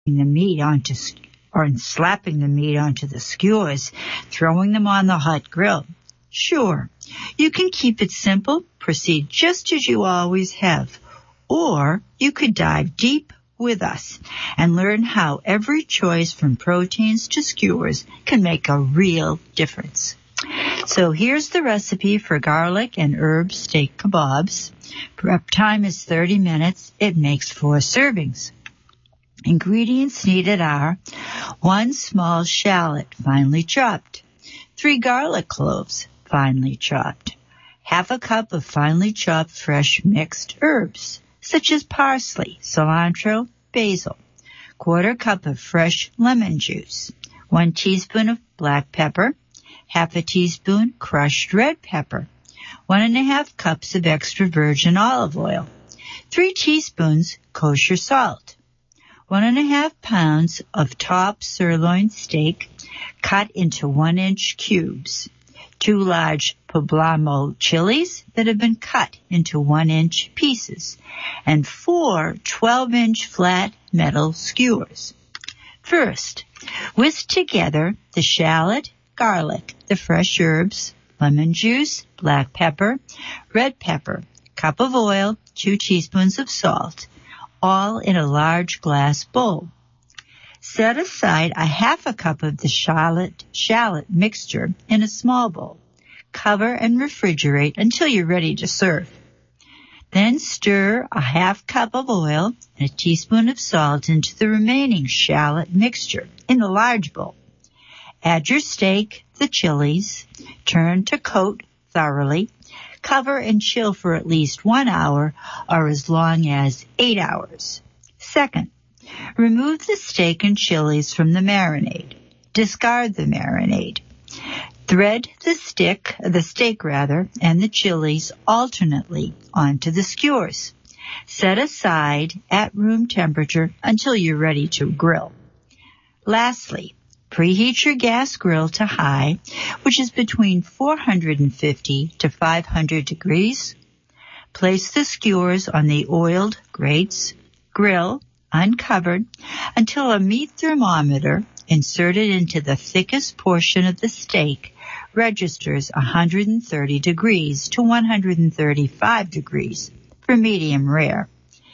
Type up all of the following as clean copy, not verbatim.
the meat onto or slapping the meat onto the skewers, throwing them on the hot grill. Sure, you can keep it simple, proceed just as you always have, or you could dive deep with us and learn how every choice from proteins to skewers can make a real difference. So here's the recipe for garlic and herb steak kebabs. Prep time is 30 minutes. It makes 4 servings. Ingredients needed are 1 small shallot, finely chopped, 3 garlic cloves, finely chopped, half a cup of finely chopped fresh mixed herbs, such as parsley, cilantro, basil, 1/4 cup of fresh lemon juice, 1 teaspoon of black pepper, half a teaspoon crushed red pepper, 1½ cups of extra virgin olive oil, 3 teaspoons kosher salt, 1½ pounds of top sirloin steak cut into 1-inch cubes, 2 large poblano chilies that have been cut into 1-inch pieces, and 4 12-inch flat metal skewers. First, whisk together the shallot, garlic, the fresh herbs, lemon juice, black pepper, red pepper, cup of oil, 2 teaspoons of salt, all in a large glass bowl. Set aside a half a cup of the shallot mixture in a small bowl. Cover and refrigerate until you're ready to serve. Then stir a half cup of oil and a teaspoon of salt into the remaining shallot mixture in a large bowl. Add your steak, the chilies, turn to coat thoroughly, cover and chill for at least 1 hour or as long as 8 hours. Second, remove the steak and chilies from the marinade. Discard the marinade. Thread the steak and the chilies alternately onto the skewers. Set aside at room temperature until you're ready to grill. Lastly, preheat your gas grill to high, which is between 450 to 500 degrees. Place the skewers on the oiled grates. Grill, uncovered, until a meat thermometer inserted into the thickest portion of the steak registers 130 degrees to 135 degrees for medium rare.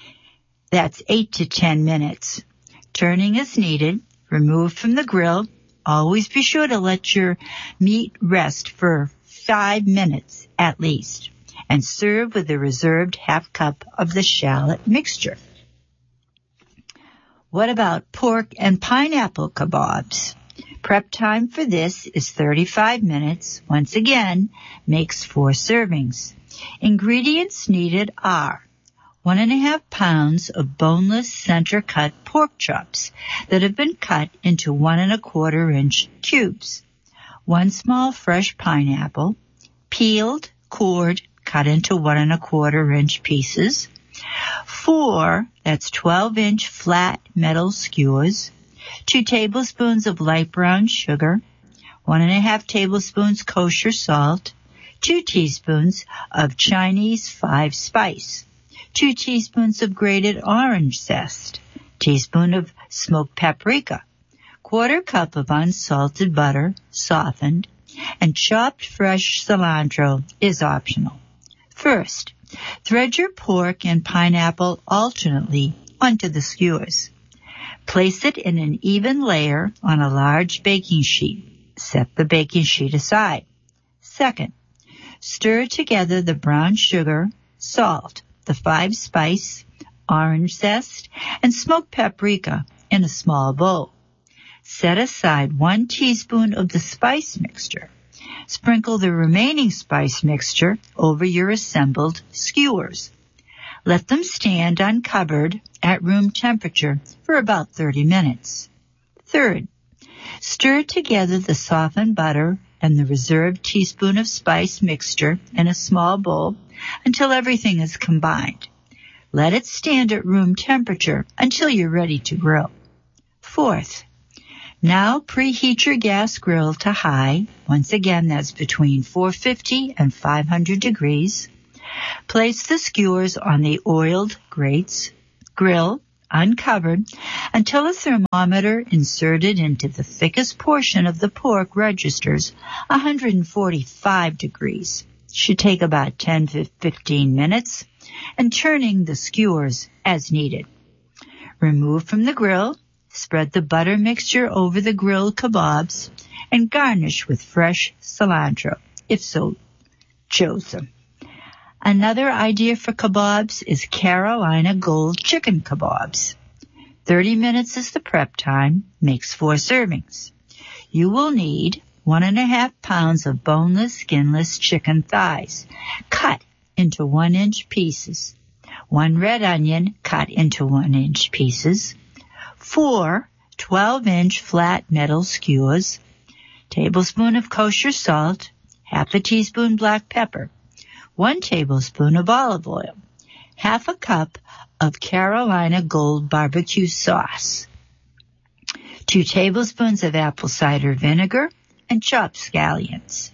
That's 8 to 10 minutes. Turning as needed. Remove from the grill. Always be sure to let your meat rest for 5 minutes at least, and serve with the reserved half cup of the shallot mixture. What about pork and pineapple kebabs? Prep time for this is 35 minutes. Once again, makes 4 servings. Ingredients needed are 1½ pounds of boneless center-cut pork chops that have been cut into 1¼ inch cubes, 1 small fresh pineapple, peeled, cored, cut into 1¼ inch pieces, 4, that's 12-inch flat metal skewers, 2 tablespoons of light brown sugar, 1½ tablespoons kosher salt, 2 teaspoons of Chinese 5-spice, 2 teaspoons of grated orange zest, teaspoon of smoked paprika, 1/4 cup of unsalted butter, softened, and chopped fresh cilantro is optional. First, thread your pork and pineapple alternately onto the skewers. Place it in an even layer on a large baking sheet. Set the baking sheet aside. Second, stir together the brown sugar, salt, the 5-spice, orange zest, and smoked paprika in a small bowl. Set aside 1 teaspoon of the spice mixture. Sprinkle the remaining spice mixture over your assembled skewers. Let them stand uncovered at room temperature for about 30 minutes. Third, stir together the softened butter and the reserved teaspoon of spice mixture in a small bowl until everything is combined. Let it stand at room temperature until you're ready to grill. Fourth, now preheat your gas grill to high. Once again, that's between 450 and 500 degrees. Place the skewers on the oiled grates. Grill, uncovered, until a thermometer inserted into the thickest portion of the pork registers 145 degrees. Should take about 10 to 15 minutes, and turning the skewers as needed. Remove from the grill, spread the butter mixture over the grilled kebabs, and garnish with fresh cilantro, if so chosen. Another idea for kebabs is Carolina Gold chicken kebabs. 30 minutes is the prep time, makes 4 servings. You will need 1.5 pounds of boneless, skinless chicken thighs, cut into 1-inch pieces. 1 red onion cut into 1-inch pieces. 4 12-inch flat metal skewers. Tablespoon of kosher salt. Half a teaspoon black pepper. 1 tablespoon of olive oil. Half a cup of Carolina Gold barbecue sauce. 2 tablespoons of apple cider vinegar and chopped scallions.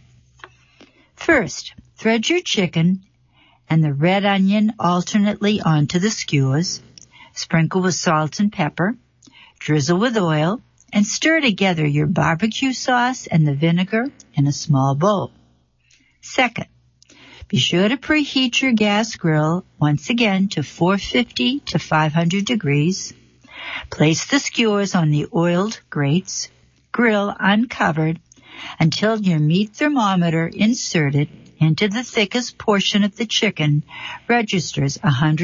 First, thread your chicken and the red onion alternately onto the skewers. Sprinkle with salt and pepper. Drizzle with oil and stir together your barbecue sauce and the vinegar in a small bowl. Second, be sure to preheat your gas grill once again to 450 to 500 degrees. Place the skewers on the oiled grates. Grill uncovered until your meat thermometer inserted into the thickest portion of the chicken registers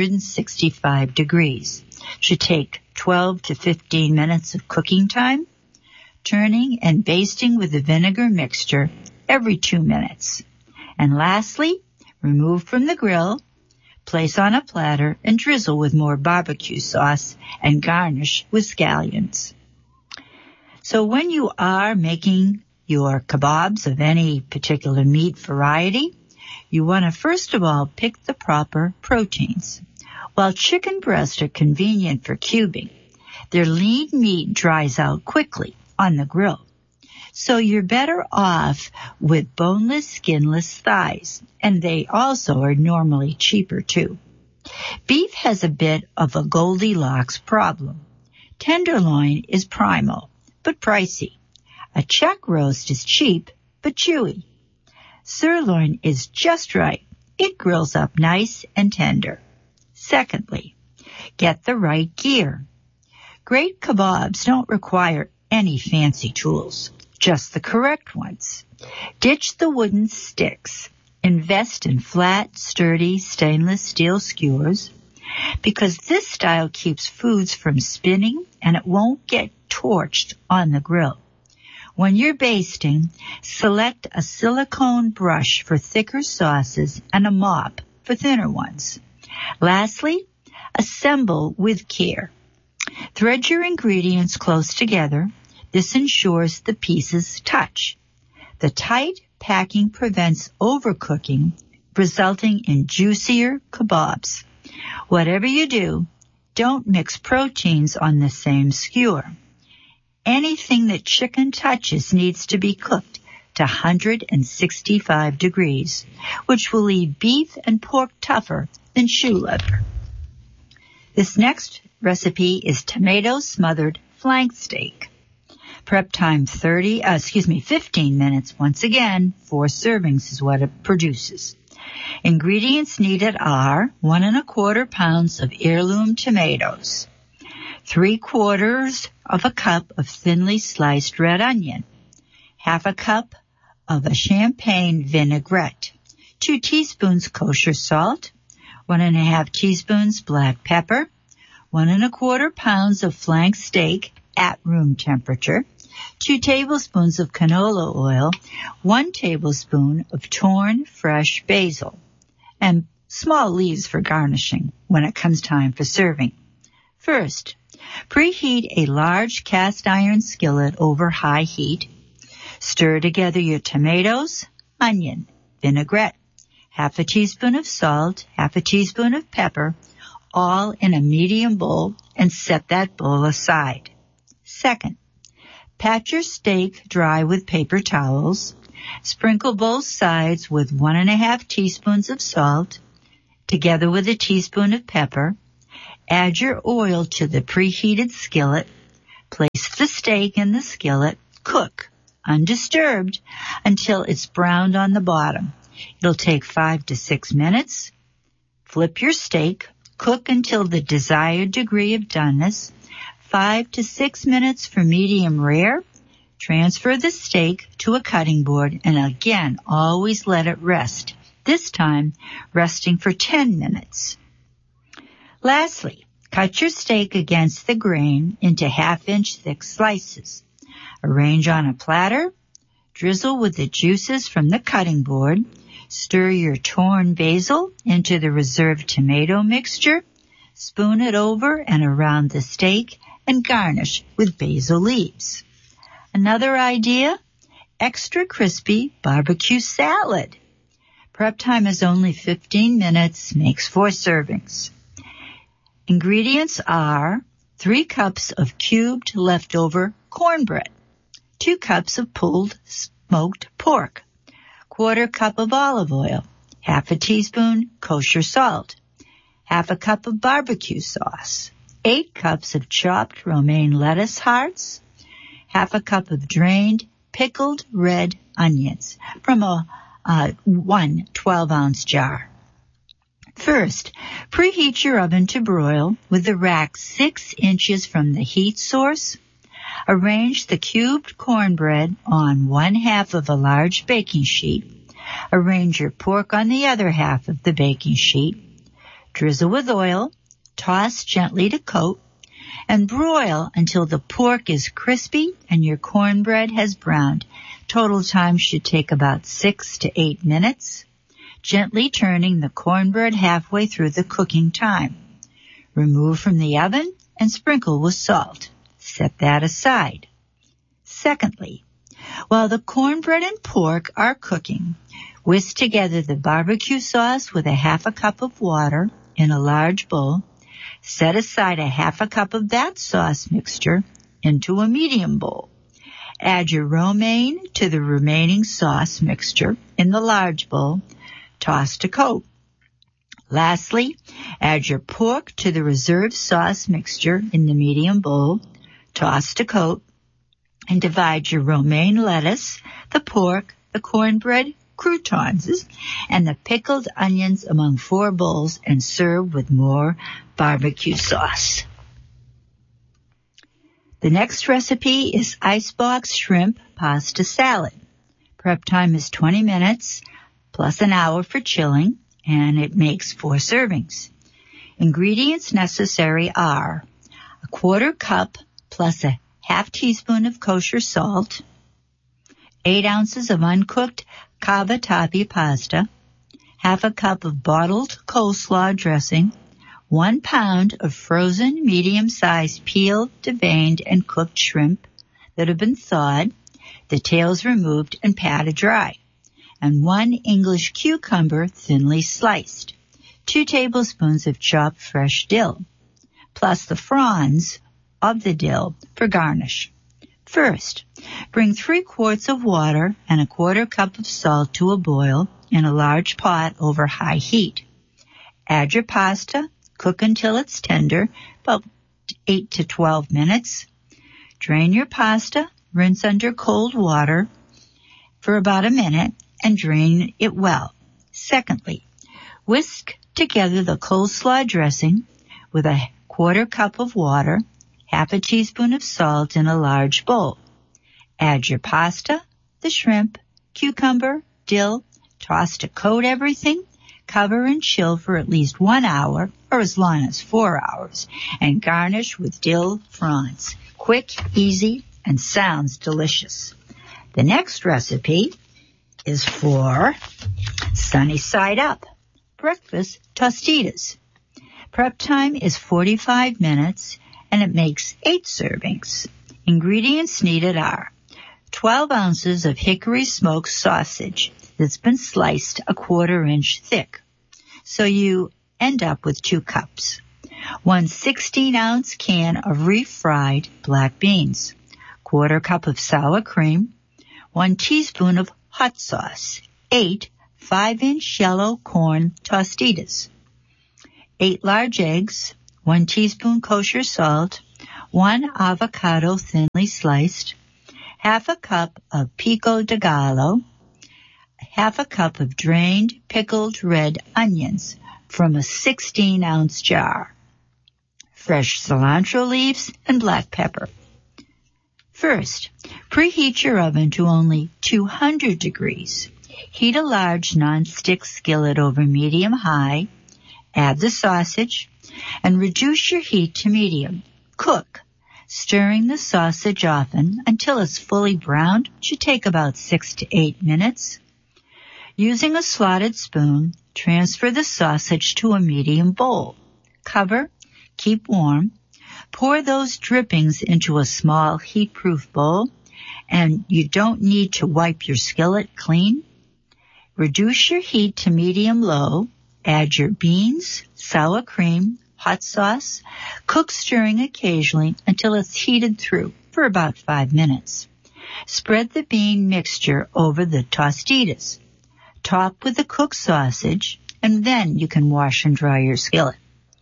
165 degrees. Should take 12 to 15 minutes of cooking time, turning and basting with the vinegar mixture every 2 minutes. And lastly, remove from the grill, place on a platter, and drizzle with more barbecue sauce and garnish with scallions. So when you are making your kebabs of any particular meat variety, you want to first of all pick the proper proteins. While chicken breasts are convenient for cubing, their lean meat dries out quickly on the grill. So you're better off with boneless, skinless thighs, and they also are normally cheaper too. Beef has a bit of a Goldilocks problem. Tenderloin is primal, but pricey. A chuck roast is cheap, but chewy. Sirloin is just right. It grills up nice and tender. Secondly, get the right gear. Great kebabs don't require any fancy tools, just the correct ones. Ditch the wooden sticks. Invest in flat, sturdy stainless steel skewers because this style keeps foods from spinning and it won't get torched on the grill. When you're basting, select a silicone brush for thicker sauces and a mop for thinner ones. Lastly, assemble with care. Thread your ingredients close together. This ensures the pieces touch. The tight packing prevents overcooking, resulting in juicier kebabs. Whatever you do, don't mix proteins on the same skewer. Anything that chicken touches needs to be cooked to 165 degrees, which will leave beef and pork tougher than shoe leather. This next recipe is tomato smothered flank steak. Prep time 15 minutes. Once again, 4 servings is what it produces. Ingredients needed are 1¼ pounds of heirloom tomatoes, 3/4 of a cup of thinly sliced red onion, half a cup of a champagne vinaigrette, 2 teaspoons kosher salt, 1½ teaspoons black pepper, 1¼ pounds of flank steak at room temperature, 2 tablespoons of canola oil, 1 tablespoon of torn fresh basil, and small leaves for garnishing when it comes time for serving. First, preheat a large cast iron skillet over high heat. Stir together your tomatoes, onion, vinaigrette, half a teaspoon of salt, half a teaspoon of pepper, all in a medium bowl, and set that bowl aside. Second, pat your steak dry with paper towels. Sprinkle both sides with 1½ teaspoons of salt, together with a teaspoon of pepper. Add your oil to the preheated skillet. Place the steak in the skillet. Cook, undisturbed, until it's browned on the bottom. It'll take 5 to 6 minutes. Flip your steak. Cook until the desired degree of doneness. 5 to 6 minutes for medium rare. Transfer the steak to a cutting board and again, always let it rest. This time, resting for 10 minutes. Lastly, cut your steak against the grain into 1/2-inch thick slices. Arrange on a platter. Drizzle with the juices from the cutting board. Stir your torn basil into the reserved tomato mixture. Spoon it over and around the steak and garnish with basil leaves. Another idea, extra crispy barbecue salad. Prep time is only 15 minutes, makes 4 servings. Ingredients are 3 cups of cubed leftover cornbread, 2 cups of pulled smoked pork, 1/4 cup of olive oil, 1/2 teaspoon kosher salt, 1/2 cup of barbecue sauce, 8 cups of chopped romaine lettuce hearts, 1/2 cup of drained pickled red onions from a 1 12-ounce jar. First, preheat your oven to broil with the rack 6 inches from the heat source. Arrange the cubed cornbread on 1/2 of a large baking sheet. Arrange your pork on the other half of the baking sheet. Drizzle with oil, toss gently to coat, and broil until the pork is crispy and your cornbread has browned. Total time should take about 6 to 8 minutes. Gently turning the cornbread halfway through the cooking time. Remove from the oven and sprinkle with salt. Set that aside. Secondly, while the cornbread and pork are cooking, whisk together the barbecue sauce with 1/2 cup of water in a large bowl. Set aside 1/2 cup of that sauce mixture into a medium bowl. Add your romaine to the remaining sauce mixture in the large bowl. Toss to coat. Lastly, add your pork to the reserved sauce mixture in the medium bowl. Toss to coat. And divide your romaine lettuce, the pork, the cornbread, croutons, and the pickled onions among 4 bowls and serve with more barbecue sauce. The next recipe is icebox shrimp pasta salad. Prep time is 20 minutes plus an hour for chilling, and it makes 4 servings. Ingredients necessary are 1/4 cup plus a 1/2 teaspoon of kosher salt, 8 ounces of uncooked cavatappi pasta, 1/2 cup of bottled coleslaw dressing, 1 pound of frozen medium-sized peeled, deveined, and cooked shrimp that have been thawed, the tails removed and patted dry, and 1 English cucumber thinly sliced, 2 tablespoons of chopped fresh dill, plus the fronds of the dill for garnish. First, bring 3 quarts of water and 1/4 cup of salt to a boil in a large pot over high heat. Add your pasta, cook until it's tender, about 8 to 12 minutes. Drain your pasta, rinse under cold water for about a minute, and drain it well. Secondly, whisk together the coleslaw dressing with a 1/4 cup of water, 1/2 teaspoon of salt in a large bowl. Add your pasta, the shrimp, cucumber, dill, toss to coat everything, cover and chill for at least 1 hour or as long as 4 hours, and garnish with dill fronds. Quick, easy, and sounds delicious. The next recipe is for sunny side up, breakfast tostitas. Prep time is 45 minutes and it makes 8 servings. Ingredients needed are 12 ounces of hickory smoked sausage that's been sliced 1/4 inch thick, so you end up with 2 cups. 1 16-ounce can of refried black beans, 1/4 cup of sour cream, 1 teaspoon of hot sauce, 8 5-inch yellow corn tostitas, 8 large eggs, 1 teaspoon kosher salt, 1 avocado thinly sliced, half a cup of pico de gallo, half a cup of drained pickled red onions from a 16-ounce jar, fresh cilantro leaves, and black pepper. First, preheat your oven to only 200 degrees. Heat a large non-stick skillet over medium-high, add the sausage, and reduce your heat to medium. Cook, stirring the sausage often until it's fully browned, which should take about 6 to 8 minutes. Using a slotted spoon, transfer the sausage to a medium bowl. Cover, keep warm. Pour those drippings into a small heat-proof bowl, and you don't need to wipe your skillet clean. Reduce your heat to medium-low. Add your beans, sour cream, hot sauce. Cook, stirring occasionally until it's heated through for about 5 minutes. Spread the bean mixture over the tostitas. Top with the cooked sausage, and then you can wash and dry your skillet.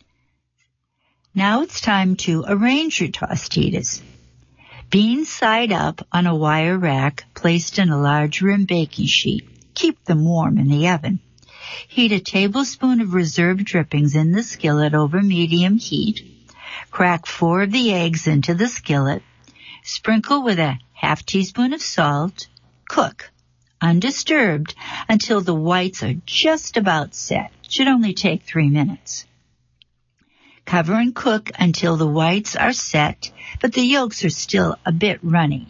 Now it's time to arrange your tostitas. Beans side up on a wire rack placed in a large rim baking sheet. Keep them warm in the oven. Heat a tablespoon of reserved drippings in the skillet over medium heat. Crack 4 of the eggs into the skillet. Sprinkle with a half teaspoon of salt. Cook, undisturbed, until the whites are just about set. It should only take 3 minutes. Cover and cook until the whites are set, but the yolks are still a bit runny.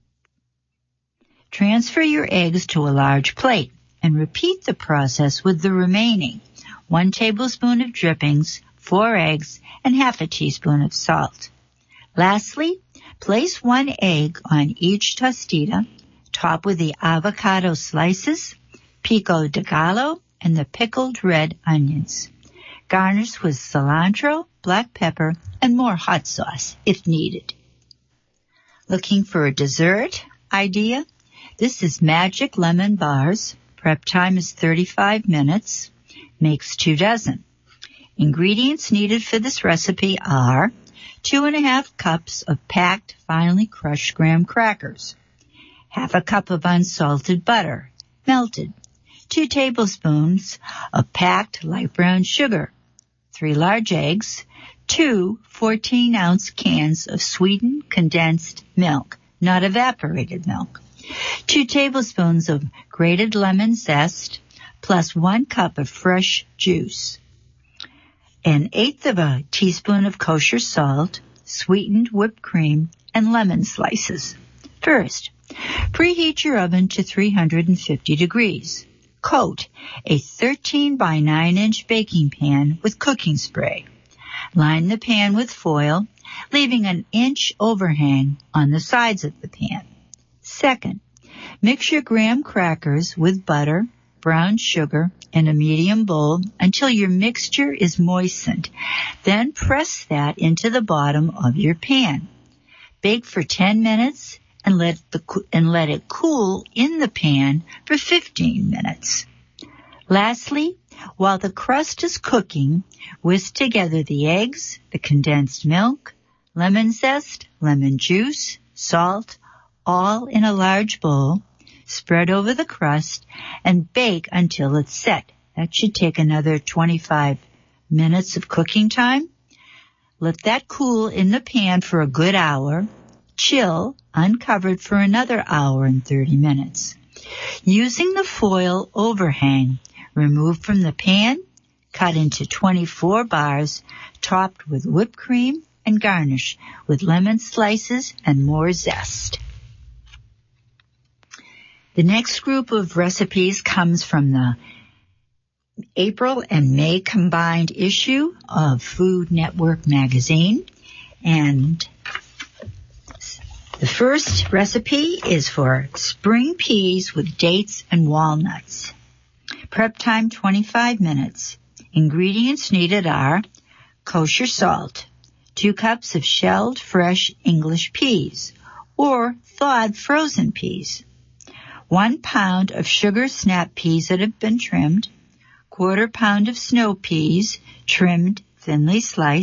Transfer your eggs to a large plate and repeat the process with the remaining 1 tablespoon of drippings, 4 eggs, and half a teaspoon of salt. Lastly, place 1 egg on each tostita, top with the avocado slices, pico de gallo, and the pickled red onions. Garnish with cilantro, black pepper, and more hot sauce if needed. Looking for a dessert idea? This is Magic Lemon Bars. Prep time is 35 minutes. Makes 2 dozen. Ingredients needed for this recipe are 2½ cups of packed, finely crushed graham crackers, half a cup of unsalted butter, melted, 2 tablespoons of packed light brown sugar, 3 large eggs, 2 14-ounce cans of sweetened condensed milk, not evaporated milk, 2 tablespoons of grated lemon zest, plus 1 cup of fresh juice, 1/8 of a teaspoon of kosher salt, sweetened whipped cream, and lemon slices. First, preheat your oven to 350 degrees. Coat a 13 by 9-inch baking pan with cooking spray. Line the pan with foil, leaving an inch overhang on the sides of the pan. Second, mix your graham crackers with butter, brown sugar, in a medium bowl until your mixture is moistened. Then press that into the bottom of your pan. Bake for 10 minutes and let it cool in the pan for 15 minutes. Lastly, while the crust is cooking, whisk together the eggs, the condensed milk, lemon zest, lemon juice, salt, all in a large bowl. Spread over the crust and bake until it's set. That should take another 25 minutes of cooking time. Let that cool in the pan for a good hour. Chill, uncovered, for another hour and 30 minutes. Using the foil overhang, remove from the pan, cut into 24 bars, topped with whipped cream, and garnish with lemon slices and more zest. The next group of recipes comes from the April and May combined issue of Food Network magazine. And the first recipe is for spring peas with dates and walnuts. Prep time 25 minutes. Ingredients needed are kosher salt, 2 cups of shelled fresh English peas or thawed frozen peas, 1 pound of sugar snap peas that have been trimmed, 1/4 pound of snow peas trimmed, thinly sliced,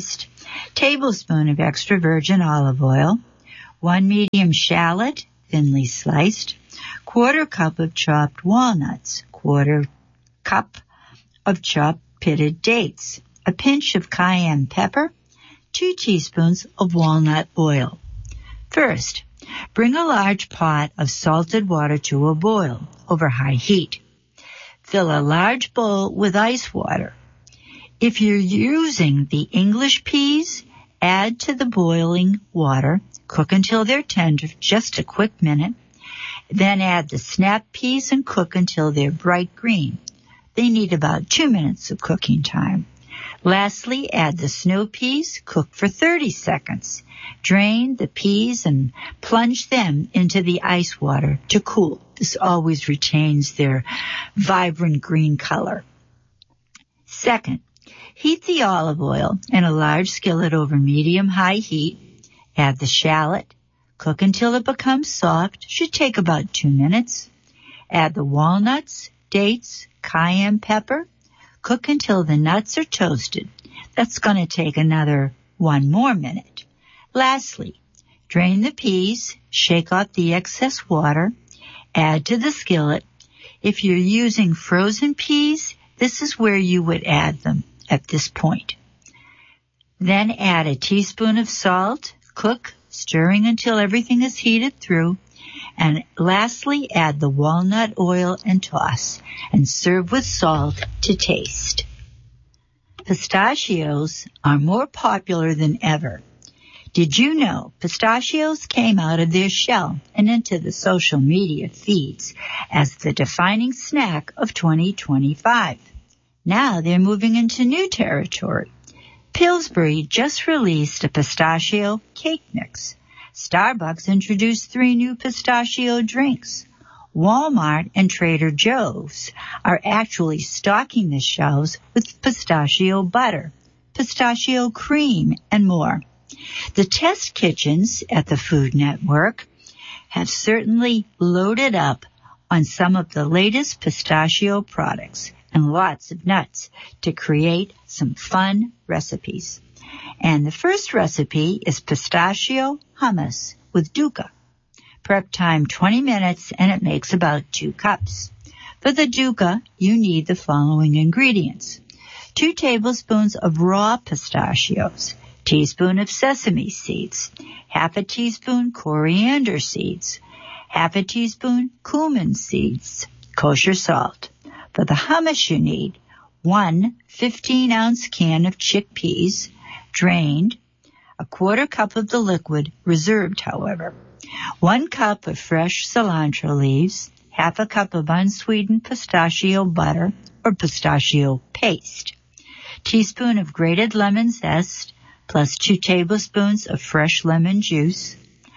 tablespoon of extra virgin olive oil, 1 medium shallot, thinly sliced, 1/4 cup of chopped walnuts, 1/4 cup of chopped pitted dates, a pinch of cayenne pepper, 2 teaspoons of walnut oil. First, bring a large pot of salted water to a boil over high heat. Fill a large bowl with ice water. If you're using the English peas, add to the boiling water, cook until they're tender, just a quick minute. Then add the snap peas and cook until they're bright green. They need about 2 minutes of cooking time. Lastly, add the snow peas, cook for 30 seconds. Drain the peas and plunge them into the ice water to cool. This always retains their vibrant green color. Second, heat the olive oil in a large skillet over medium-high heat. Add the shallot. Cook until it becomes soft. Should take about 2 minutes. Add the walnuts, dates, cayenne pepper. Cook until the nuts are toasted. That's going to take another 1 more minute. Lastly, drain the peas, shake off the excess water, add to the skillet. If you're using frozen peas, this is where you would add them at this point. Then add a teaspoon of salt, cook, stirring until everything is heated through, and lastly add the walnut oil and toss, and serve with salt to taste. Pistachios are more popular than ever. Did you know pistachios came out of their shell and into the social media feeds as the defining snack of 2025? Now they're moving into new territory. Pillsbury just released a pistachio cake mix. Starbucks introduced 3 new pistachio drinks. Walmart and Trader Joe's are actually stocking the shelves with pistachio butter, pistachio cream, and more. The test kitchens at the Food Network have certainly loaded up on some of the latest pistachio products and lots of nuts to create some fun recipes. And the first recipe is pistachio hummus with dukkha. Prep time 20 minutes and it makes about 2 cups. For the dukkha, you need the following ingredients: 2 tablespoons of raw pistachios, teaspoon of sesame seeds, half a teaspoon coriander seeds, half a teaspoon cumin seeds, kosher salt. For the hummus, you need 1 15-ounce can of chickpeas, drained, a 1/4 cup of the liquid, reserved however, 1 cup of fresh cilantro leaves, half a cup of unsweetened pistachio butter or pistachio paste, teaspoon of grated lemon zest, plus 2 tablespoons of fresh lemon juice,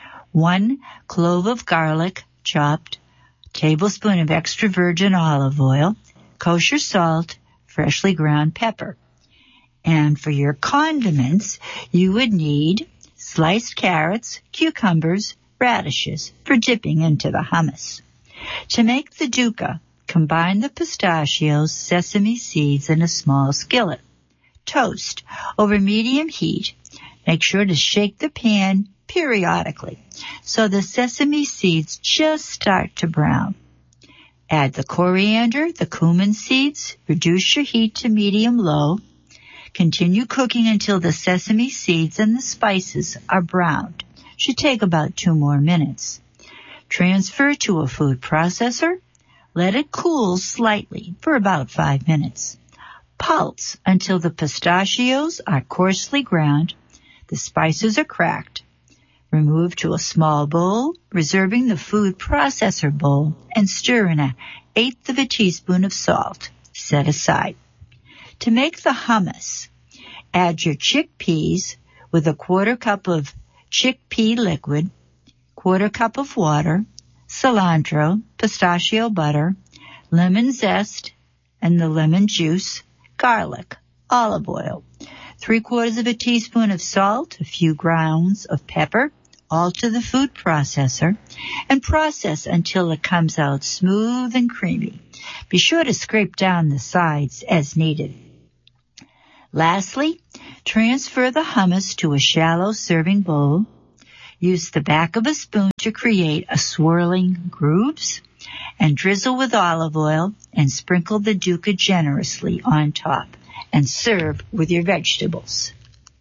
1 clove of garlic chopped, tablespoon of extra virgin olive oil, kosher salt, freshly ground pepper. And for your condiments, you would need sliced carrots, cucumbers, radishes for dipping into the hummus. To make the dukkha, combine the pistachios, sesame seeds in a small skillet. Toast over medium heat. Make sure to shake the pan periodically so the sesame seeds just start to brown. Add the coriander, the cumin seeds. Reduce your heat to medium-low. Continue cooking until the sesame seeds and the spices are browned. Should take about 2 more minutes. Transfer to a food processor. Let it cool slightly for about 5 minutes. Pulse until the pistachios are coarsely ground. The spices are cracked. Remove to a small bowl, reserving the food processor bowl, and stir in 1/8 of a teaspoon of salt. Set aside. To make the hummus, add your chickpeas with a 1/4 cup of chickpea liquid, 1/4 cup of water, cilantro, pistachio butter, lemon zest, and the lemon juice, garlic, olive oil, 3/4 of a teaspoon of salt, a few grounds of pepper, all to the food processor, and process until it comes out smooth and creamy. Be sure to scrape down the sides as needed. Lastly, Transfer the hummus to a shallow serving bowl. Use the back of a spoon to create a swirling grooves, and drizzle with olive oil and sprinkle the dukkha generously on top, and serve with your vegetables.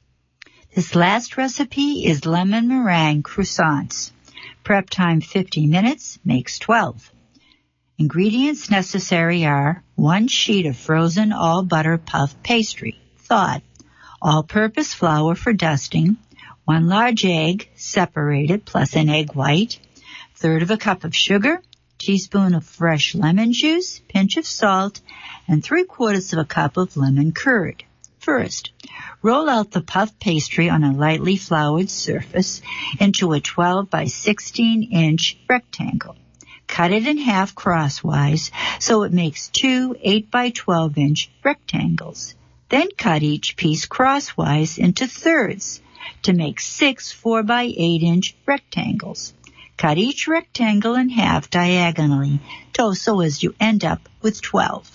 This last recipe is lemon meringue croissants. Prep time 50 minutes, makes 12. Ingredients necessary are 1 sheet of frozen all-butter puff pastry, thawed, all-purpose flour for dusting, 1 large egg, separated, plus an egg white, 1/3 of a cup of sugar, teaspoon of fresh lemon juice, pinch of salt, and 3/4 of a cup of lemon curd. First, roll out the puff pastry on a lightly floured surface into a 12 by 16 inch rectangle. Cut it in half crosswise so it makes 2 8 by 12 inch rectangles. Then cut each piece crosswise into thirds to make 6 4 by 8 inch rectangles. Cut each rectangle in half diagonally so as you end up with 12.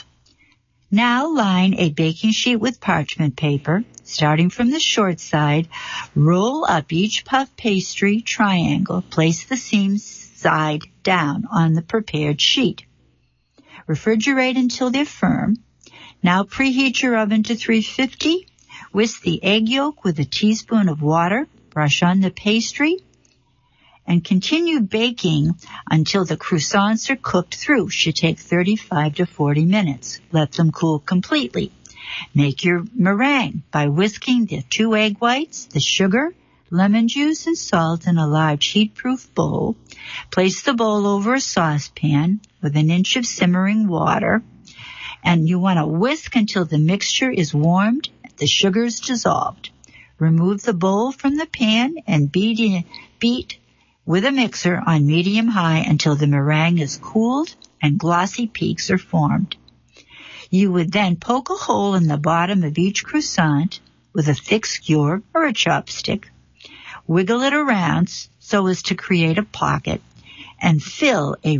Now line a baking sheet with parchment paper. Starting from the short side, roll up each puff pastry triangle. Place the seam side down on the prepared sheet. Refrigerate until they're firm. Now preheat your oven to 350. Whisk the egg yolk with a teaspoon of water. Brush on the pastry. And continue baking until the croissants are cooked through. Should take 35 to 40 minutes. Let them cool completely. Make your meringue by whisking the 2 egg whites, the sugar, lemon juice, and salt in a large heat-proof bowl. Place the bowl over a saucepan with 1 inch of simmering water. And you want to whisk until the mixture is warmed, the sugar is dissolved. Remove the bowl from the pan and beat with a mixer on medium-high until the meringue is cooled and glossy peaks are formed. You would then poke a hole in the bottom of each croissant with a thick skewer or a chopstick. Wiggle it around so as to create a pocket and fill a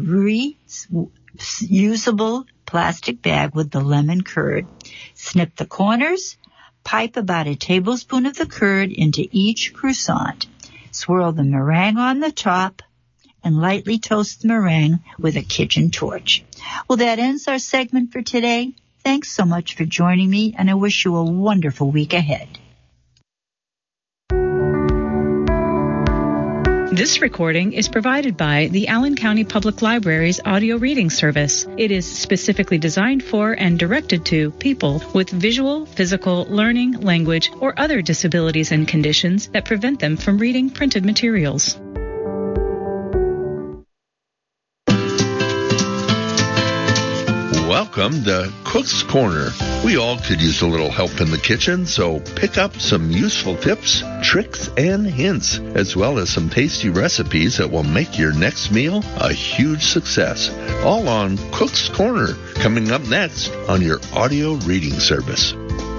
reusable plastic bag with the lemon curd. Snip the corners. Pipe about a tablespoon of the curd into each croissant. Swirl the meringue on the top and lightly toast the meringue with a kitchen torch. Well, that ends our segment for today. Thanks so much for joining me, and I wish you a wonderful week ahead. This recording is provided by the Allen County Public Library's audio reading service. It is specifically designed for and directed to people with visual, physical, learning, language, or other disabilities and conditions that prevent them from reading printed materials. Welcome to Cook's Corner. We all could use a little help in the kitchen, so pick up some useful tips, tricks, and hints, as well as some tasty recipes that will make your next meal a huge success. All on Cook's Corner, coming up next on your audio reading service.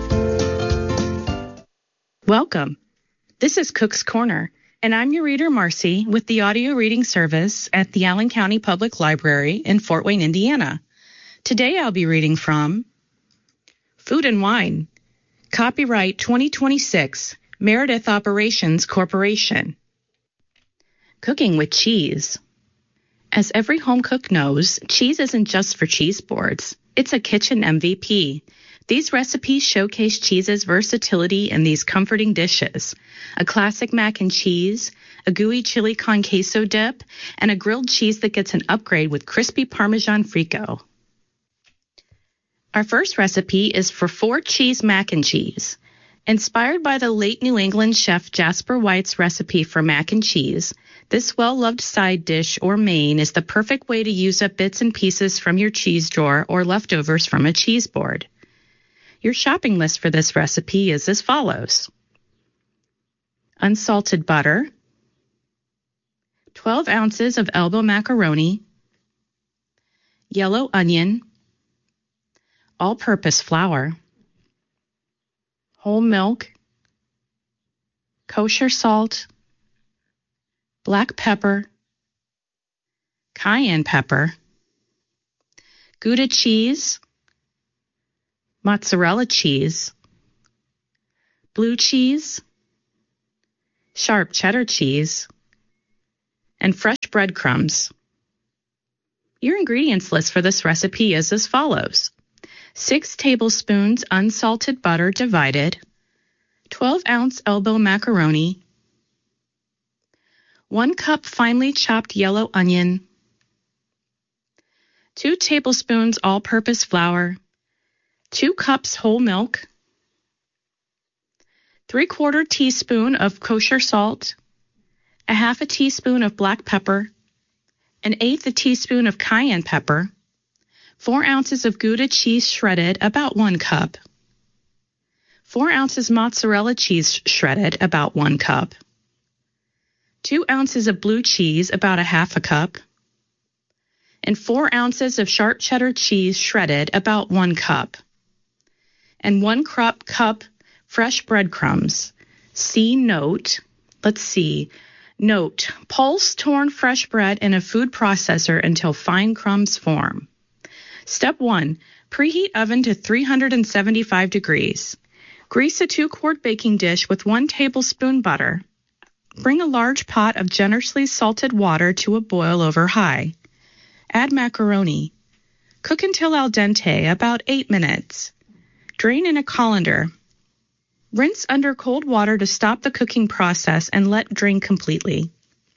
Welcome. This is Cook's Corner, and I'm your reader, Marcy, with the audio reading service at the Allen County Public Library in Fort Wayne, Indiana. Today I'll be reading from Food and Wine, Copyright 2026, Meredith Operations Corporation. Cooking with cheese. As every home cook knows, cheese isn't just for cheese boards. It's a kitchen MVP. These recipes showcase cheese's versatility in these comforting dishes. A classic mac and cheese, a gooey chili con queso dip, and a grilled cheese that gets an upgrade with crispy Parmesan frico. Our first recipe is for 4 cheese mac and cheese. Inspired by the late New England chef Jasper White's recipe for mac and cheese, this well-loved side dish or main is the perfect way to use up bits and pieces from your cheese drawer or leftovers from a cheese board. Your shopping list for this recipe is as follows: unsalted butter, 12 ounces of elbow macaroni, yellow onion, all-purpose flour, whole milk, kosher salt, black pepper, cayenne pepper, Gouda cheese, mozzarella cheese, blue cheese, sharp cheddar cheese, and fresh breadcrumbs. Your ingredients list for this recipe is as follows: 6 tablespoons unsalted butter divided, 12-ounce elbow macaroni, 1 cup finely chopped yellow onion, 2 tablespoons all-purpose flour, 2 cups whole milk, 3/4 teaspoon of kosher salt, a half a teaspoon of black pepper, 1/8 a teaspoon of cayenne pepper, 4 ounces of Gouda cheese shredded, about 1 cup, 4 ounces mozzarella cheese shredded, about 1 cup, 2 ounces of blue cheese, about a half a cup, and 4 ounces of sharp cheddar cheese shredded, about 1 cup, and 1 cup fresh breadcrumbs. Note, pulse torn fresh bread in a food processor until fine crumbs form. Step 1. Preheat oven to 375 degrees. Grease a 2-quart baking dish with 1 tablespoon butter. Bring a large pot of generously salted water to a boil over high. Add macaroni. Cook until al dente, about 8 minutes. Drain in a colander. Rinse under cold water to stop the cooking process and let drain completely.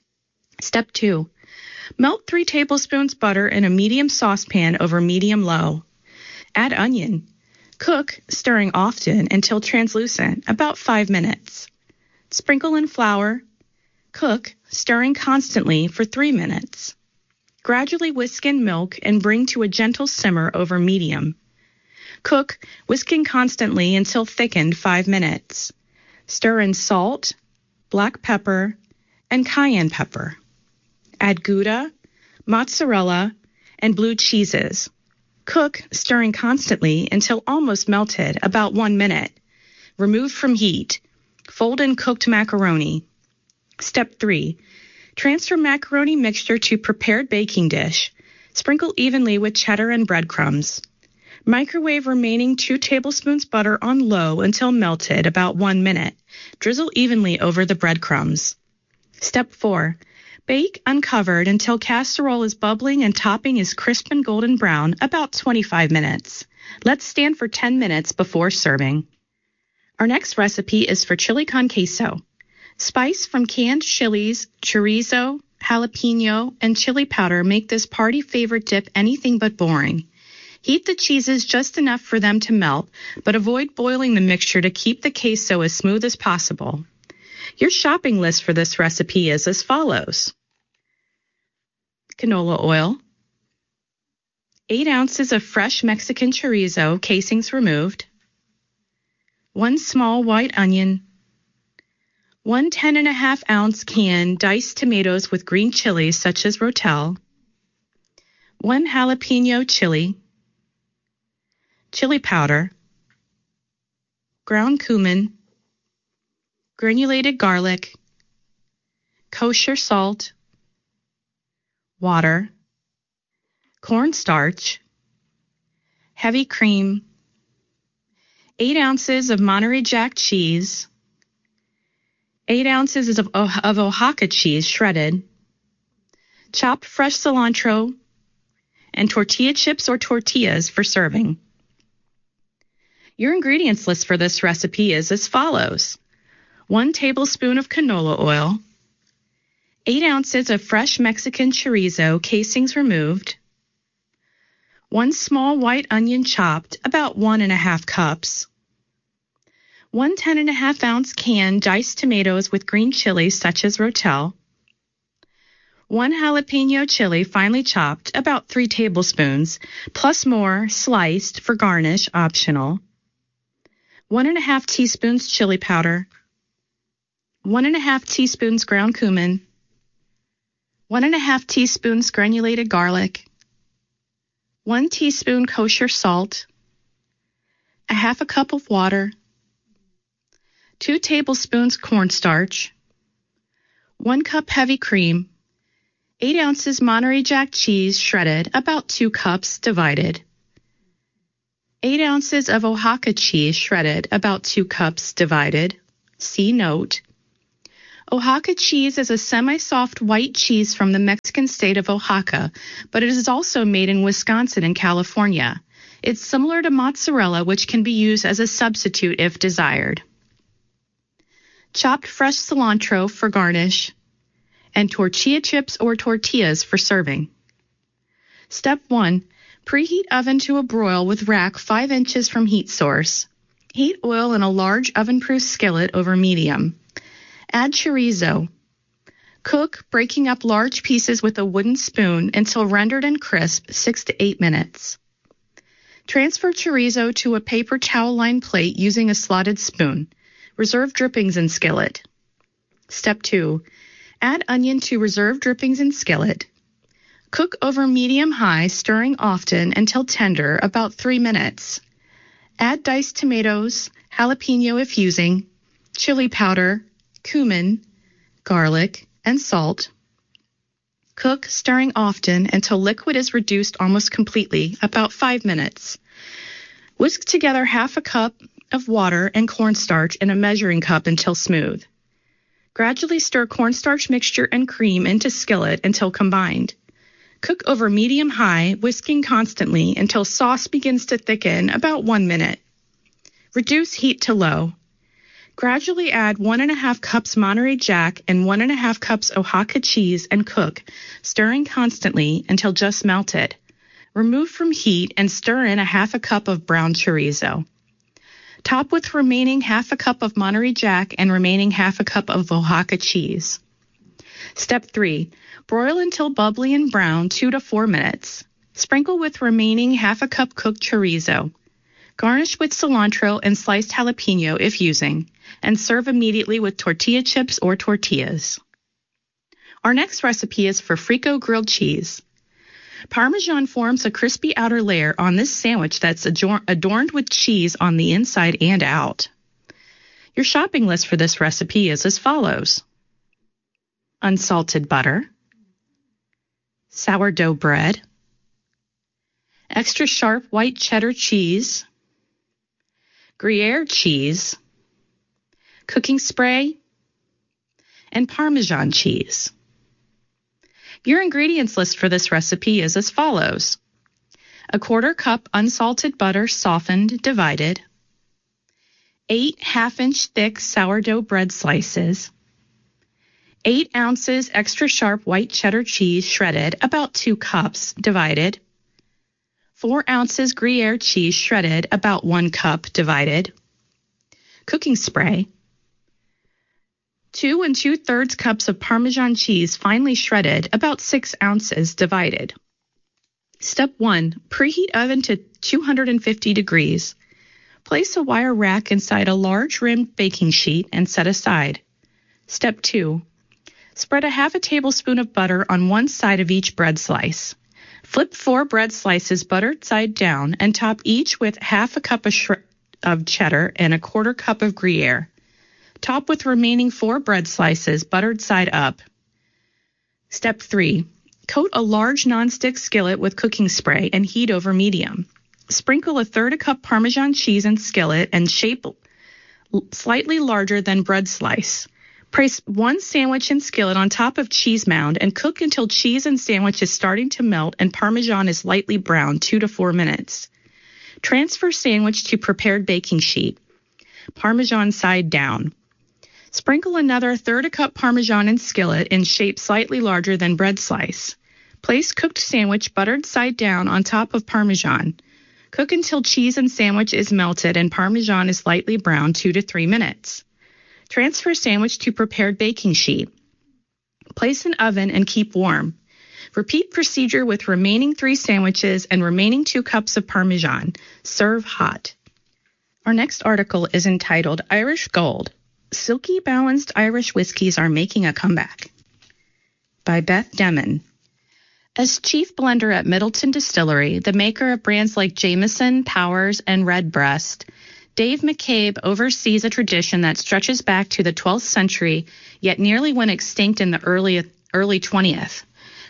Step 2. Melt 3 tablespoons butter in a medium saucepan over medium-low. Add onion. Cook, stirring often, until translucent, about 5 minutes. Sprinkle in flour. Cook, stirring constantly, for 3 minutes. Gradually whisk in milk and bring to a gentle simmer over medium. Cook, whisking constantly until thickened, 5 minutes. Stir in salt, black pepper, and cayenne pepper. Add Gouda, mozzarella, and blue cheeses. Cook, stirring constantly until almost melted, about 1 minute. Remove from heat. Fold in cooked macaroni. Step 3. Transfer macaroni mixture to prepared baking dish. Sprinkle evenly with cheddar and breadcrumbs. Microwave remaining 2 tablespoons butter on low until melted, about 1 minute. Drizzle evenly over the breadcrumbs. Step 4. Bake uncovered until casserole is bubbling and topping is crisp and golden brown, about 25 minutes. Let stand for 10 minutes before serving. Our next recipe is for chili con queso. Spice from canned chilies, chorizo, jalapeno, and chili powder make this party favorite dip anything but boring. Heat the cheeses just enough for them to melt, but avoid boiling the mixture to keep the queso as smooth as possible. Your shopping list for this recipe is as follows: canola oil, 8 ounces of fresh Mexican chorizo, casings removed, 1 small white onion, 1 10.5-ounce can diced tomatoes with green chilies such as Rotel, 1 jalapeno chili, chili powder, ground cumin, granulated garlic, kosher salt, water, cornstarch, heavy cream, 8 ounces of Monterey Jack cheese, 8 ounces of Oaxaca cheese shredded, chopped fresh cilantro, and tortilla chips or tortillas for serving. Your ingredients list for this recipe is as follows: 1 tablespoon of canola oil, 8 ounces of fresh Mexican chorizo, casings removed, 1 small white onion chopped, about 1.5 cups, 1 10.5-ounce can diced tomatoes with green chilies such as Rotel, 1 jalapeno chili finely chopped, about 3 tablespoons, plus more sliced for garnish, optional, 1.5 teaspoons chili powder, 1.5 teaspoons ground cumin, 1.5 teaspoons granulated garlic, 1 teaspoon kosher salt, a half a cup of water, 2 tablespoons cornstarch, 1 cup heavy cream, 8 ounces Monterey Jack cheese shredded, about 2 cups divided, 8 ounces of Oaxaca cheese shredded, about 2 cups divided. See note. Oaxaca cheese is a semi-soft white cheese from the Mexican state of Oaxaca, but it is also made in Wisconsin and California. It's similar to mozzarella, which can be used as a substitute if desired. Chopped fresh cilantro for garnish, and tortilla chips or tortillas for serving. Step 1. Preheat oven to a broil with rack 5 inches from heat source. Heat oil in a large oven-proof skillet over medium. Add chorizo. Cook, breaking up large pieces with a wooden spoon until rendered and crisp, 6 to 8 minutes. Transfer chorizo to a paper towel-lined plate using a slotted spoon. Reserve drippings in skillet. Step 2. Add onion to reserve drippings in skillet. Cook over medium-high, stirring often until tender, about 3 minutes. Add diced tomatoes, jalapeno if using, chili powder, cumin, garlic, and salt. Cook, stirring often until liquid is reduced almost completely, about 5 minutes. Whisk together half a cup of water and cornstarch in a measuring cup until smooth. Gradually stir cornstarch mixture and cream into skillet until combined. Cook over medium-high, whisking constantly until sauce begins to thicken, about 1 minute. Reduce heat to low. Gradually add 1½ cups Monterey Jack and 1½ cups Oaxaca cheese and cook, stirring constantly until just melted. Remove from heat and stir in ½ cup of brown chorizo. Top with remaining ½ cup of Monterey Jack and remaining ½ cup of Oaxaca cheese. Step 3. Broil until bubbly and brown 2 to 4 minutes. Sprinkle with remaining ½ cup cooked chorizo. Garnish with cilantro and sliced jalapeno if using, and serve immediately with tortilla chips or tortillas. Our next recipe is for Frico grilled cheese. Parmesan forms a crispy outer layer on this sandwich that's adorned with cheese on the inside and out. Your shopping list for this recipe is as follows: unsalted butter, sourdough bread, extra sharp white cheddar cheese, Gruyere cheese, cooking spray, and Parmesan cheese. Your ingredients list for this recipe is as follows: 1/4 cup unsalted butter softened, divided, 8 1/2-inch thick sourdough bread slices, 8 ounces extra sharp white cheddar cheese shredded, about 2 cups, divided, 4 ounces Gruyere cheese shredded, about 1 cup, divided, cooking spray, 2 2/3 cups of Parmesan cheese finely shredded, about 6 ounces, divided. Step 1. Preheat oven to 250 degrees. Place a wire rack inside a large rimmed baking sheet and set aside. Step 2. Spread a ½ tablespoon of butter on one side of each bread slice. Flip 4 bread slices buttered side down and top each with ½ cup of cheddar and 1/4 cup of Gruyere. Top with remaining 4 bread slices buttered side up. Step 3. Coat a large nonstick skillet with cooking spray and heat over medium. Sprinkle 1/3 cup Parmesan cheese in skillet and shape slightly larger than bread slice. Place 1 sandwich in skillet on top of cheese mound and cook until cheese and sandwich is starting to melt and Parmesan is lightly browned 2 to 4 minutes. Transfer sandwich to prepared baking sheet. Parmesan side down. Sprinkle another 1/3 cup Parmesan in skillet in shape slightly larger than bread slice. Place cooked sandwich buttered side down on top of Parmesan. Cook until cheese and sandwich is melted and Parmesan is lightly browned 2 to 3 minutes. Transfer sandwich to prepared baking sheet. Place in oven and keep warm. Repeat procedure with remaining 3 sandwiches and remaining 2 cups of Parmesan. Serve hot. Our next article is entitled Irish Gold. Silky balanced Irish whiskies are making a comeback, by Beth Demon. As chief blender at Middleton Distillery, the maker of brands like Jameson, Powers, and Redbreast, Dave McCabe oversees a tradition that stretches back to the 12th century, yet nearly went extinct in the early 20th.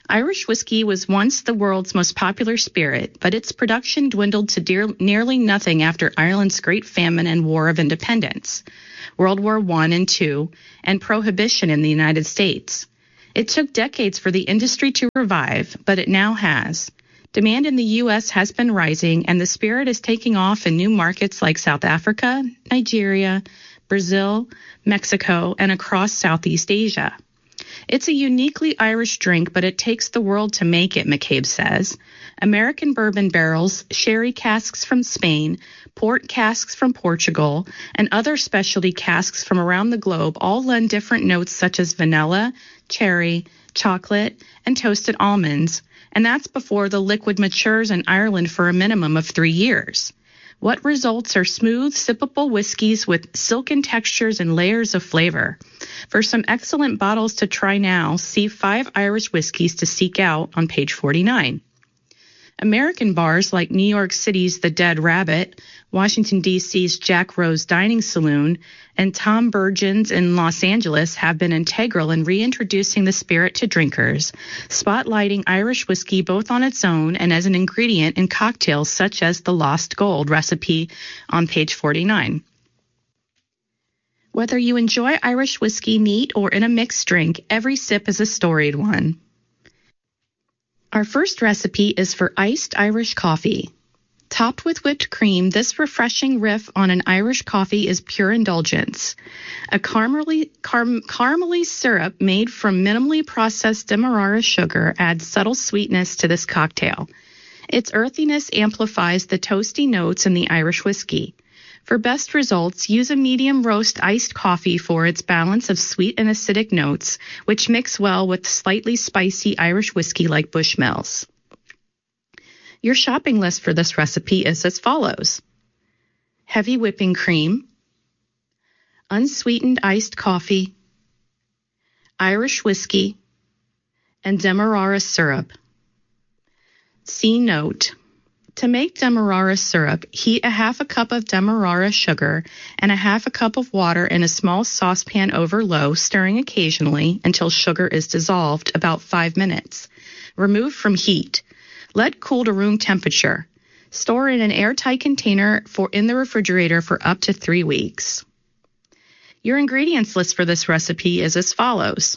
Irish whiskey was once the world's most popular spirit, but its production dwindled to nearly nothing after Ireland's Great Famine and War of Independence, World War I and II, and Prohibition in the United States. It took decades for the industry to revive, but it now has. Demand in the U.S. has been rising, and the spirit is taking off in new markets like South Africa, Nigeria, Brazil, Mexico, and across Southeast Asia. It's a uniquely Irish drink, but it takes the world to make it, McCabe says. American bourbon barrels, sherry casks from Spain, port casks from Portugal, and other specialty casks from around the globe all lend different notes such as vanilla, cherry, chocolate, and toasted almonds, and that's before the liquid matures in Ireland for a minimum of 3 years. What results are smooth, sippable whiskeys with silken textures and layers of flavor. For some excellent bottles to try now, see 5 Irish whiskeys to seek out on page 49. American bars like New York City's The Dead Rabbit, Washington, D.C.'s Jack Rose Dining Saloon, and Tom Burgins in Los Angeles have been integral in reintroducing the spirit to drinkers, spotlighting Irish whiskey both on its own and as an ingredient in cocktails such as the Lost Gold recipe on page 49. Whether you enjoy Irish whiskey neat or in a mixed drink, every sip is a storied one. Our first recipe is for iced Irish coffee. Topped with whipped cream, this refreshing riff on an Irish coffee is pure indulgence. A caramely syrup made from minimally processed Demerara sugar adds subtle sweetness to this cocktail. Its earthiness amplifies the toasty notes in the Irish whiskey. For best results, use a medium roast iced coffee for its balance of sweet and acidic notes, which mix well with slightly spicy Irish whiskey like Bushmills. Your shopping list for this recipe is as follows: heavy whipping cream, unsweetened iced coffee, Irish whiskey, and Demerara syrup. C note: to make Demerara syrup, heat a half a cup of Demerara sugar and a half a cup of water in a small saucepan over low, stirring occasionally until sugar is dissolved, about 5 minutes. Remove from heat. Let cool to room temperature. Store in an airtight container in the refrigerator for up to 3 weeks. Your ingredients list for this recipe is as follows: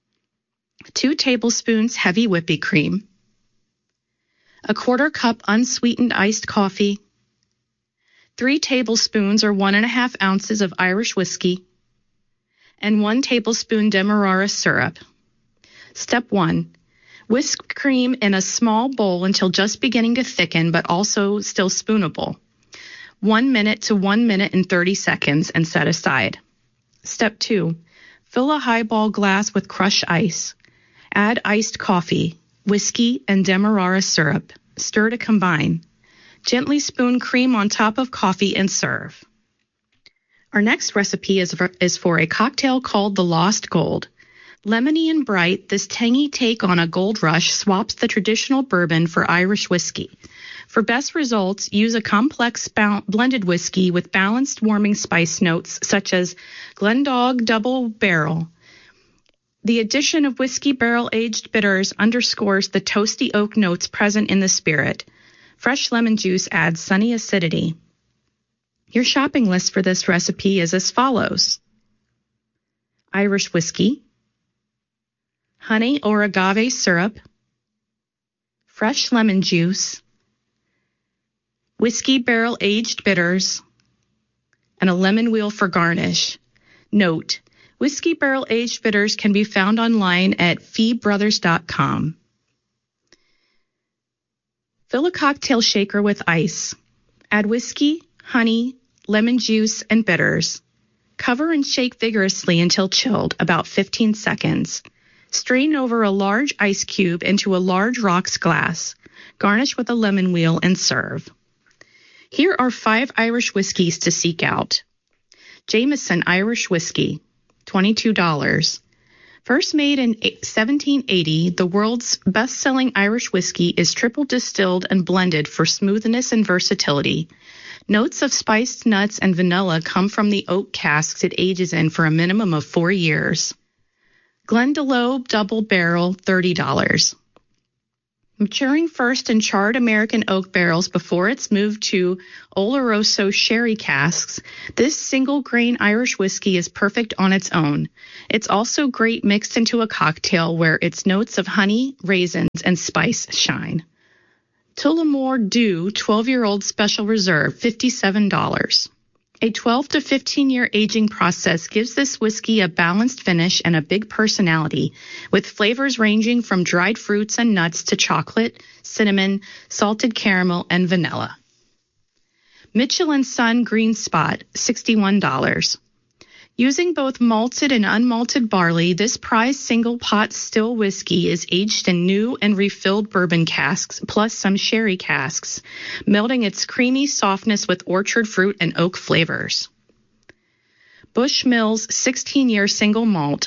2 tablespoons heavy whipping cream, a 1/4 cup unsweetened iced coffee, 3 tablespoons or 1½ ounces of Irish whiskey, and 1 tablespoon Demerara syrup. Step 1. Whisk cream in a small bowl until just beginning to thicken but also still spoonable. 1 minute to 1 minute and 30 seconds and set aside. Step 2. Fill a highball glass with crushed ice. Add iced coffee, whiskey, and Demerara syrup. Stir to combine. Gently spoon cream on top of coffee and serve. Our next recipe is for a cocktail called the Lost Gold. Lemony and bright, this tangy take on a gold rush swaps the traditional bourbon for Irish whiskey. For best results, use a complex blended whiskey with balanced warming spice notes such as Glendog Double Barrel. The addition of whiskey barrel-aged bitters underscores the toasty oak notes present in the spirit. Fresh lemon juice adds sunny acidity. Your shopping list for this recipe is as follows: Irish whiskey, honey or agave syrup, fresh lemon juice, whiskey barrel-aged bitters, and a lemon wheel for garnish. Note: whiskey barrel-aged bitters can be found online at feebrothers.com. Fill a cocktail shaker with ice. Add whiskey, honey, lemon juice, and bitters. Cover and shake vigorously until chilled, about 15 seconds. Strain over a large ice cube into a large rocks glass. Garnish with a lemon wheel and serve. Here are 5 Irish whiskeys to seek out. Jameson Irish Whiskey, $22. First made in 1780, the world's best-selling Irish whiskey is triple distilled and blended for smoothness and versatility. Notes of spiced nuts and vanilla come from the oak casks it ages in for a minimum of 4 years. Glendalough Double Barrel, $30. Maturing first in charred American oak barrels before it's moved to Oloroso sherry casks, this single-grain Irish whiskey is perfect on its own. It's also great mixed into a cocktail where its notes of honey, raisins, and spice shine. Tullamore Dew 12-year-old Special Reserve, $57. A 12 to 15-year aging process gives this whiskey a balanced finish and a big personality, with flavors ranging from dried fruits and nuts to chocolate, cinnamon, salted caramel, and vanilla. Mitchell & Son Green Spot, $61. Using both malted and unmalted barley, this prized single-pot still whiskey is aged in new and refilled bourbon casks, plus some sherry casks, melding its creamy softness with orchard fruit and oak flavors. Bushmills 16-year single malt,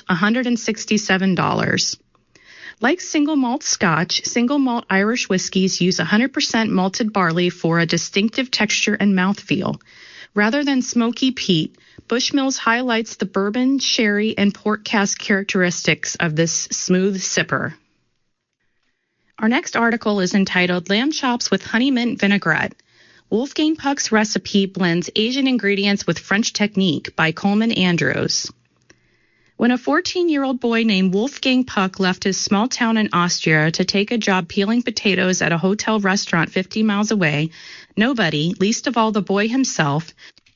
$167. Like single malt Scotch, single malt Irish whiskeys use 100% malted barley for a distinctive texture and mouthfeel. Rather than smoky peat, Bushmills highlights the bourbon, sherry, and port cask characteristics of this smooth sipper. Our next article is entitled Lamb Chops with Honey Mint Vinaigrette. Wolfgang Puck's recipe blends Asian ingredients with French technique by Coleman Andrews. When a 14-year-old boy named Wolfgang Puck left his small town in Austria to take a job peeling potatoes at a hotel restaurant 50 miles away, nobody, least of all the boy himself,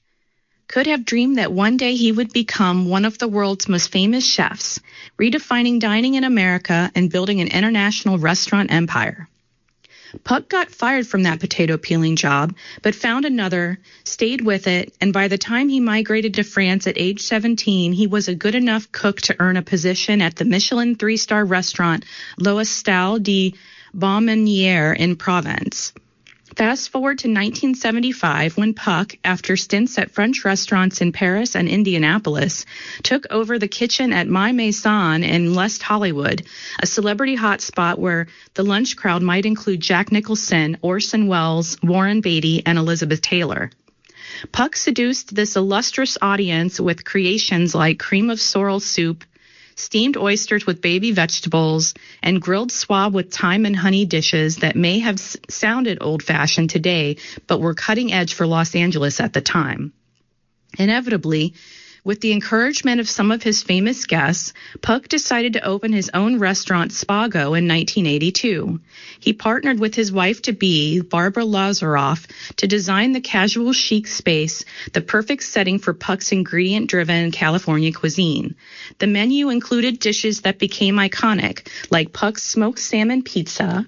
could have dreamed that one day he would become one of the world's most famous chefs, redefining dining in America and building an international restaurant empire. Puck got fired from that potato peeling job, but found another, stayed with it, and by the time he migrated to France at age 17, he was a good enough cook to earn a position at the Michelin 3-star restaurant L'Hostel de Beaumanière in Provence. Fast forward to 1975 when Puck, after stints at French restaurants in Paris and Indianapolis, took over the kitchen at My Maison in West Hollywood, a celebrity hotspot where the lunch crowd might include Jack Nicholson, Orson Welles, Warren Beatty, and Elizabeth Taylor. Puck seduced this illustrious audience with creations like cream of sorrel soup, steamed oysters with baby vegetables, and grilled swab with thyme and honey dishes that may have sounded old-fashioned today, but were cutting edge for Los Angeles at the time. Inevitably, with the encouragement of some of his famous guests, Puck decided to open his own restaurant, Spago, in 1982. He partnered with his wife-to-be, Barbara Lazaroff, to design the casual chic space, the perfect setting for Puck's ingredient-driven California cuisine. The menu included dishes that became iconic, like Puck's smoked salmon pizza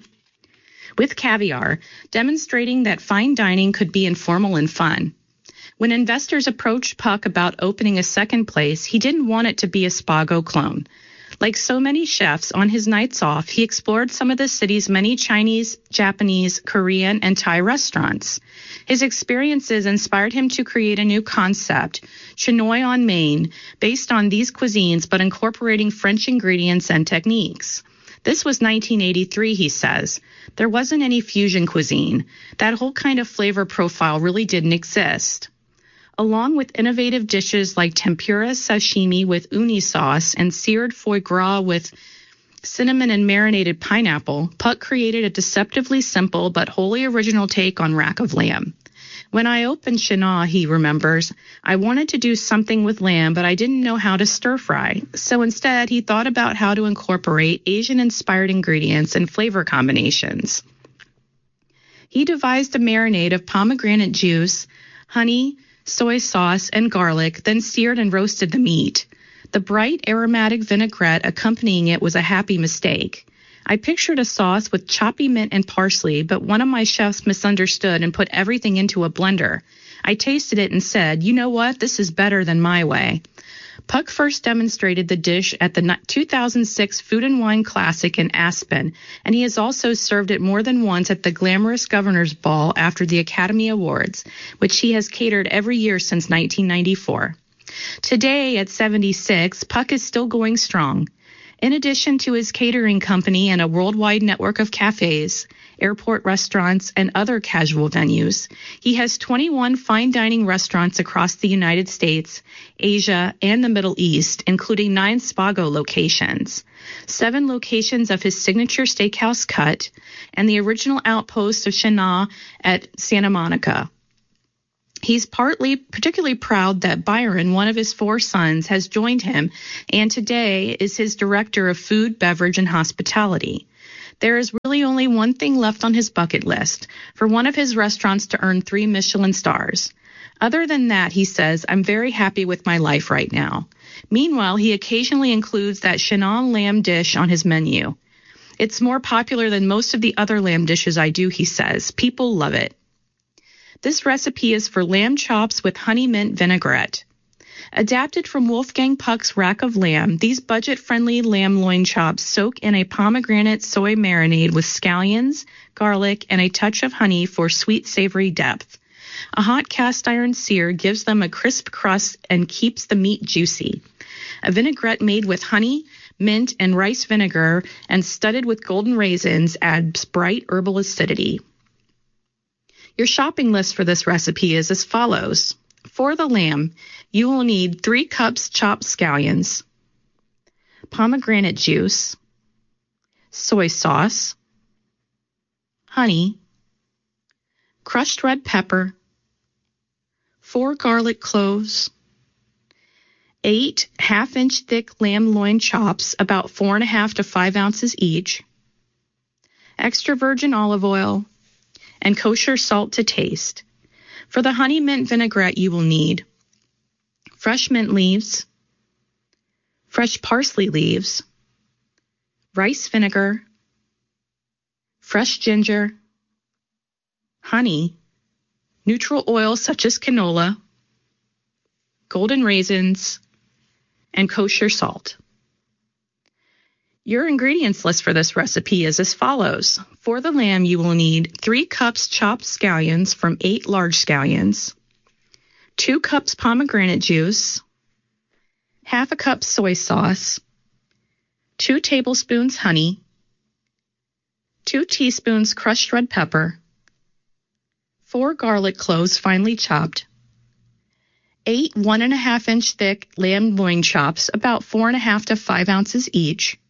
with caviar, demonstrating that fine dining could be informal and fun. When investors approached Puck about opening a second place, he didn't want it to be a Spago clone. Like so many chefs, on his nights off, he explored some of the city's many Chinese, Japanese, Korean, and Thai restaurants. His experiences inspired him to create a new concept, Chinoy on Main, based on these cuisines but incorporating French ingredients and techniques. This was 1983, he says. There wasn't any fusion cuisine. That whole kind of flavor profile really didn't exist. Along with innovative dishes like tempura sashimi with uni sauce and seared foie gras with cinnamon and marinated pineapple, Puck created a deceptively simple but wholly original take on rack of lamb. When I opened Chinoy, he remembers, I wanted to do something with lamb, but I didn't know how to stir-fry. So instead, he thought about how to incorporate Asian-inspired ingredients and flavor combinations. He devised a marinade of pomegranate juice, honey, soy sauce, and garlic, then seared and roasted the meat. The bright aromatic vinaigrette accompanying it was a happy mistake. I pictured a sauce with choppy mint and parsley, but one of my chefs misunderstood and put everything into a blender. I tasted it and said, you know what, this is better than my way. Puck first demonstrated the dish at the 2006 Food and Wine Classic in Aspen, and he has also served it more than once at the glamorous Governor's Ball after the Academy Awards, which he has catered every year since 1994. Today, at 76, Puck is still going strong. In addition to his catering company and a worldwide network of cafes, airport restaurants, and other casual venues. He has 21 fine dining restaurants across the United States, Asia, and the Middle East, including 9 Spago locations, 7 locations of his signature steakhouse Cut, and the original outpost of Chenal at Santa Monica. He's particularly proud that Byron, one of his 4 sons, has joined him and today is his director of food, beverage, and hospitality. There is really only one thing left on his bucket list, for one of his restaurants to earn 3 Michelin stars. Other than that, he says, I'm very happy with my life right now. Meanwhile, he occasionally includes that Chenal lamb dish on his menu. It's more popular than most of the other lamb dishes I do, he says. People love it. This recipe is for lamb chops with honey mint vinaigrette. Adapted from Wolfgang Puck's Rack of Lamb, these budget-friendly lamb loin chops soak in a pomegranate soy marinade with scallions, garlic, and a touch of honey for sweet, savory depth. A hot cast iron sear gives them a crisp crust and keeps the meat juicy. A vinaigrette made with honey, mint, and rice vinegar and studded with golden raisins adds bright herbal acidity. Your shopping list for this recipe is as follows. For the lamb, you will need 3 cups chopped scallions, pomegranate juice, soy sauce, honey, crushed red pepper, 4 garlic cloves, 8 half-inch thick lamb loin chops, about 4.5 to 5 ounces each, extra virgin olive oil, and kosher salt to taste. For the honey mint vinaigrette, you will need fresh mint leaves, fresh parsley leaves, rice vinegar, fresh ginger, honey, neutral oil such as canola, golden raisins, and kosher salt. Your ingredients list for this recipe is as follows. For the lamb, you will need 3 cups chopped scallions from 8 large scallions, 2 cups pomegranate juice, half a cup soy sauce, 2 tablespoons honey, 2 teaspoons crushed red pepper, 4 garlic cloves finely chopped, 8 1.5-inch thick lamb loin chops, about 4.5 to 5 ounces each,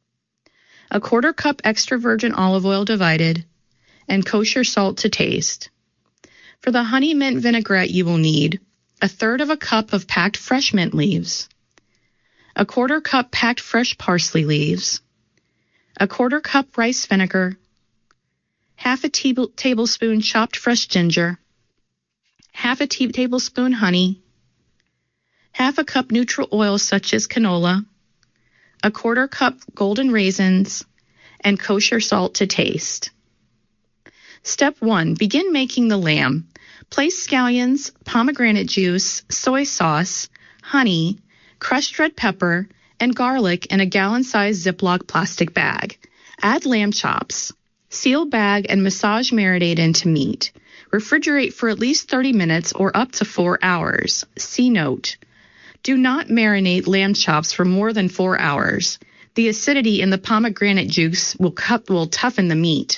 a 1/4 cup extra virgin olive oil divided, and kosher salt to taste. For the honey mint vinaigrette, you will need 1/3 cup of packed fresh mint leaves, a 1/4 cup packed fresh parsley leaves, a 1/4 cup rice vinegar, half a tablespoon chopped fresh ginger, half a tablespoon honey, half a cup neutral oil such as canola, a 1/4 cup golden raisins, and kosher salt to taste. Step 1. Begin making the lamb. Place scallions, pomegranate juice, soy sauce, honey, crushed red pepper, and garlic in a gallon-sized Ziploc plastic bag. Add lamb chops. Seal bag and massage marinade into meat. Refrigerate for at least 30 minutes or up to 4 hours. See note. Do not marinate lamb chops for more than 4 hours. The acidity in the pomegranate juice will toughen the meat.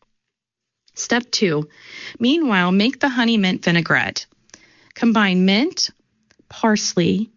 Step 2. Meanwhile, make the honey mint vinaigrette. Combine mint, parsley,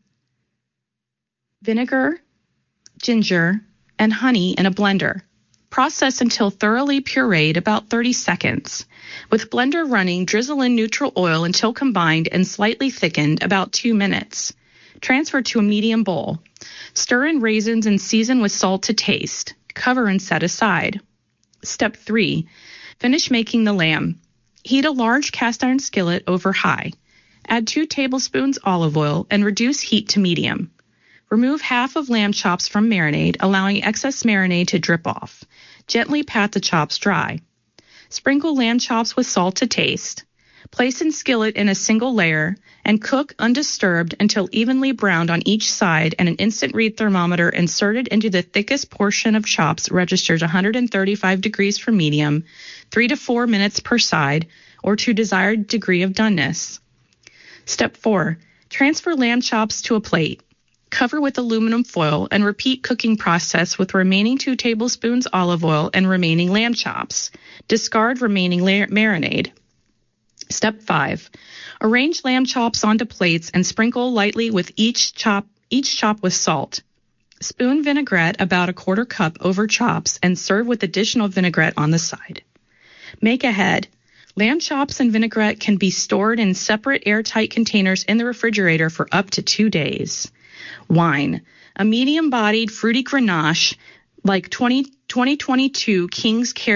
vinegar, ginger, and honey in a blender. Process until thoroughly pureed, about 30 seconds. With blender running, drizzle in neutral oil until combined and slightly thickened, about 2 minutes. Transfer to a medium bowl. Stir in raisins and season with salt to taste. Cover and set aside. Step 3. Finish making the lamb. Heat a large cast iron skillet over high. Add 2 tablespoons olive oil and reduce heat to medium. Remove half of lamb chops from marinade, allowing excess marinade to drip off. Gently pat the chops dry. Sprinkle lamb chops with salt to taste. Place in skillet in a single layer and cook undisturbed until evenly browned on each side and an instant read thermometer inserted into the thickest portion of chops registers 135 degrees for medium, 3 to 4 minutes per side, or to desired degree of doneness. Step 4. Transfer lamb chops to a plate. Cover with aluminum foil and repeat cooking process with remaining 2 tablespoons olive oil and remaining lamb chops. Discard remaining marinade. Step 5. Arrange lamb chops onto plates and sprinkle lightly with each chop with salt. Spoon vinaigrette about 1/4 cup over chops and serve with additional vinaigrette on the side. Make ahead. Lamb chops and vinaigrette can be stored in separate airtight containers in the refrigerator for up to 2 days. Wine. A medium-bodied fruity Grenache like 2022 King's Carry